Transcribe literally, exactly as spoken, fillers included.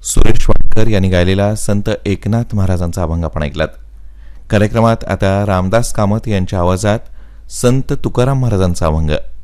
सुरेश वाडकर यांनी गायलेला संत एकनाथ महाराजांचा अभंग आपण ऐकलात. कार्यक्रमात आता रामदास कामत यांच्या आवाजात संत तुकाराम महाराजांचा अभंग.